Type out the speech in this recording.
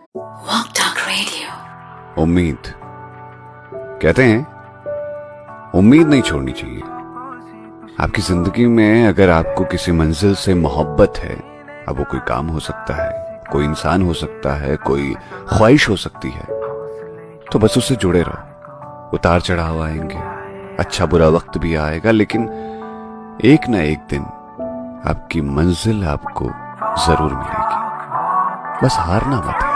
Walk Talk Radio। उम्मीद कहते हैं उम्मीद नहीं छोड़नी चाहिए। आपकी जिंदगी में अगर आपको किसी मंजिल से मोहब्बत है, अब वो कोई काम हो सकता है, कोई इंसान हो सकता है, कोई ख्वाहिश हो सकती है, तो बस उससे जुड़े रहो। उतार चढ़ाव आएंगे, अच्छा बुरा वक्त भी आएगा, लेकिन एक ना एक दिन आपकी मंजिल आपको जरूर मिलेगी। बस हारना मत।